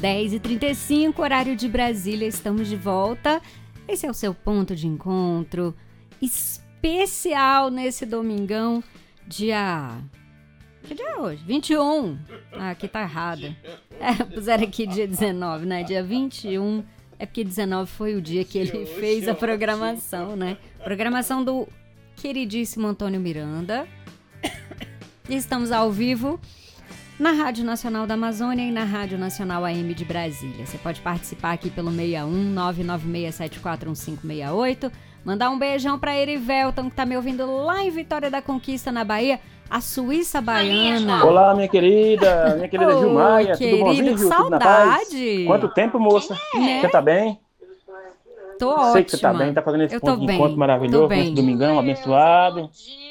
10h35, horário de Brasília, estamos de volta. Esse é o seu ponto de encontro especial nesse domingão, dia... Que dia é hoje? 21. Aqui tá errado. Puseram aqui dia 19, né? Dia 21. É porque 19 foi o dia que ele fez a programação, né? Programação do queridíssimo Antônio Miranda. E estamos ao vivo na Rádio Nacional da Amazônia e na Rádio Nacional AM de Brasília. Você pode participar aqui pelo 61 996741568. Mandar um beijão pra Erivelton, que tá me ouvindo lá em Vitória da Conquista, na Bahia. A Suíça Baiana. Olá, minha querida Gilmaia. Querido, tudo bonzinho, Gil? saudade. Tudo na paz? Quanto tempo, moça? Né? Você tá bem? Tô ótima. Sei que você tá bem, tá fazendo esse ponto de encontro maravilhoso, nesse domingão abençoado.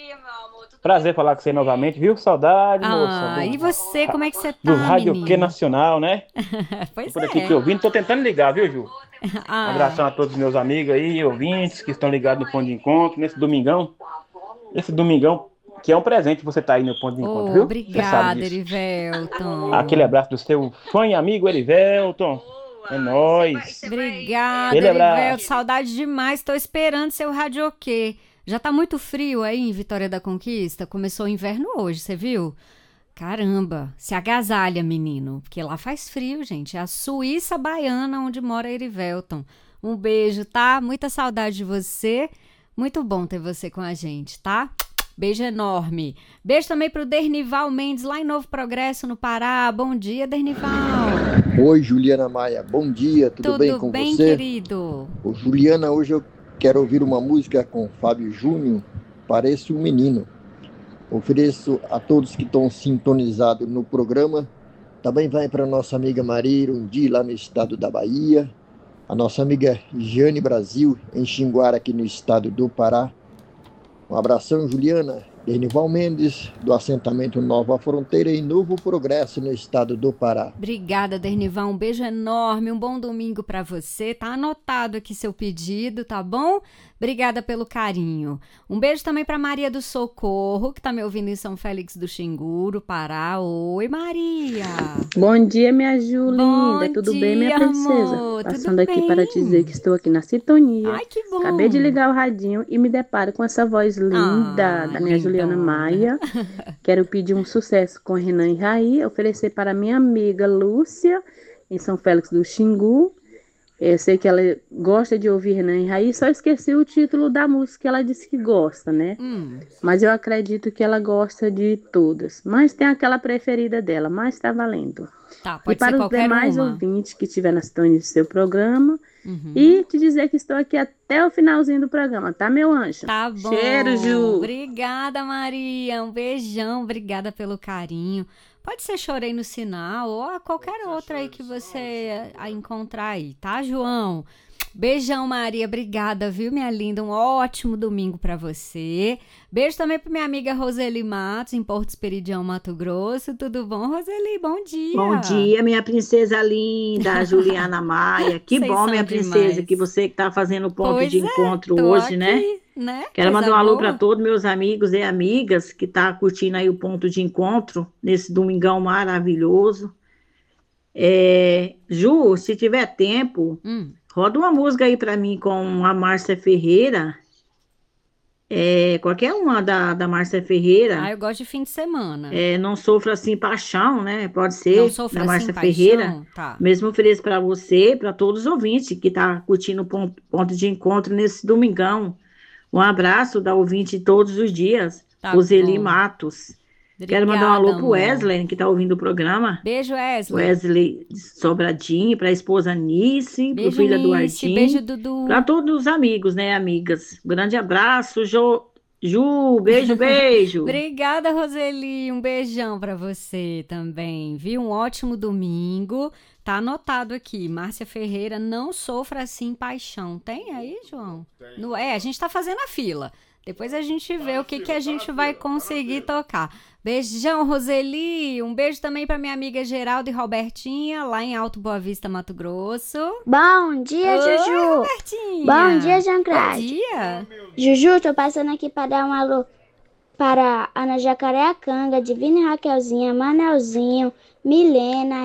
Prazer falar com você novamente, viu? Saudade, moça. E você, como é que você tá, do Rádio Q Nacional, né? Pois por aqui te ouvindo, tô tentando ligar, viu, Ju? Um abração a todos os meus amigos aí, ouvintes, que estão ligados no ponto de encontro, nesse domingão. Esse domingão, que é um presente você tá aí no ponto de encontro, viu? Obrigada, Erivelton. Aquele abraço do seu fã e amigo Erivelton. É nóis. Obrigada, Erivelton. Saudade demais. Tô esperando seu radioquê. Já tá muito frio aí em Vitória da Conquista? Começou o inverno hoje, você viu? Caramba, se agasalha, menino, porque lá faz frio, gente. É a Suíça Baiana onde mora Erivelton. Um beijo, tá? Muita saudade de você. Muito bom ter você com a gente, tá? Beijo enorme. Beijo também pro Dernival Mendes, lá em Novo Progresso, no Pará. Bom dia, Dernival. Oi, Juliana Maia. Bom dia, tudo bem com bem, você? Querido? Ô, Juliana, hoje eu quero ouvir uma música com Fábio Júnior, Parece um Menino. Ofereço a todos que estão sintonizados no programa. Também vai para nossa amiga Maria Irundi, lá no estado da Bahia. A nossa amiga Jane Brasil, em Xinguara, aqui no estado do Pará. Um abração, Juliana. Dernival Mendes, do assentamento Nova Fronteira, em Novo Progresso, no estado do Pará. Obrigada, Dernival. Um beijo enorme, um bom domingo para você. Tá anotado aqui seu pedido, tá bom? Obrigada pelo carinho. Um beijo também para Maria do Socorro, que tá me ouvindo em São Félix do Xinguro, Pará. Oi, Maria. Bom dia, minha Ju linda. Tudo bem, minha princesa? Amor, passando aqui para te dizer que estou aqui na sintonia. Ai, que bom. Acabei de ligar o radinho e me deparo com essa voz linda da minha Juliana Maia. Quero pedir um sucesso com Renan e Raí, oferecer para minha amiga Lúcia, em São Félix do Xingu. Eu sei que ela gosta de ouvir Renan e Raí, só esqueci o título da música que ela disse que gosta, né? Mas eu acredito que ela gosta de todas. Mas tem aquela preferida dela, mas tá valendo. Tá, pode e para ser os demais uma. ouvintes que estiver na sintonia do seu programa, e te dizer que estou aqui até o finalzinho do programa, tá, meu anjo? Tá bom. Cheiro, Ju. Obrigada, Maria. Um beijão. Obrigada pelo carinho. Pode ser Chorei no Sinal ou qualquer outra aí que você encontrar aí, tá, João? Beijão, Maria. Obrigada, viu, minha linda? Um ótimo domingo pra você. Beijo também pra minha amiga Roseli Matos, em Porto Esperidião, Mato Grosso. Tudo bom, Roseli? Bom dia. Bom dia, minha princesa linda, Juliana Maia. Que Vocês bom, são minha demais. princesa, que você que tá fazendo o ponto de encontro tô hoje, aqui, né? Quero mandar um alô para todos meus amigos e amigas que tá curtindo aí o ponto de encontro nesse domingão maravilhoso. Ju, se tiver tempo, roda uma música aí para mim com a Márcia Ferreira. Qualquer uma da Márcia Ferreira. Eu gosto de fim de semana. Não Sofra Assim Paixão, né? Pode ser. Não Sofra da Márcia Assim Ferreira. Paixão? Tá. Mesmo ofereço para você, para todos os ouvintes que tá curtindo o ponto de encontro nesse domingão. Um abraço da ouvinte todos os dias, Roseli Matos. Obrigada, quero mandar um alô pro amor. Wesley, que tá ouvindo o programa. Beijo, Wesley. Wesley Sobradinho, pra esposa Nice, pro Beijo, filho Nice. Eduardinho. Beijo, Dudu. Pra todos os amigos, né, amigas. Grande abraço, Ju, beijo, beijo. Obrigada, Roseli. Um beijão pra você também, viu? Um ótimo domingo. Tá anotado aqui. Márcia Ferreira, Não Sofra Assim Paixão. Tem aí, João? Tem. A gente tá fazendo a fila. Depois a gente vê o que a gente vai conseguir tocar. Beijão, Roseli. Um beijo também pra minha amiga Geraldo e Robertinha, lá em Alto Boa Vista, Mato Grosso. Bom dia, Oi, Juju. Robertinha. Bom dia, Jancrade. Bom dia. Juju, tô passando aqui para dar um alô para Ana Jacareacanga, Divina e Raquelzinha, Manelzinho, Milena,